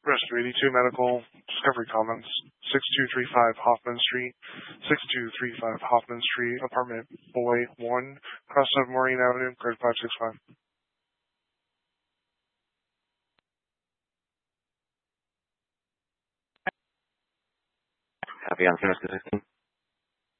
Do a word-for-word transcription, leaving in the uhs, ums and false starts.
Rescue eighty-two Medical, Discovery Commons, six two three five Hoffman Street, six two three five Hoffman Street, apartment Boy one, cross of Maureen Avenue, grid five six five. Happy on service system.